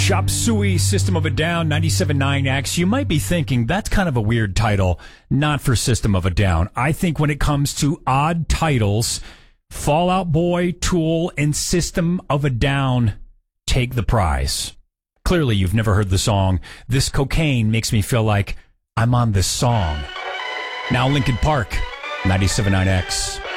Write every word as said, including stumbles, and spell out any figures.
Chop Suey, System of a Down, ninety-seven point nine X. You might be thinking, that's kind of a weird title, not for System of a Down. I think when it comes to odd titles, Fall Out Boy, Tool, and System of a Down take the prize. Clearly, you've never heard the song, This Cocaine Makes Me Feel Like I'm on This Song. Now Linkin Park, ninety-seven point nine X.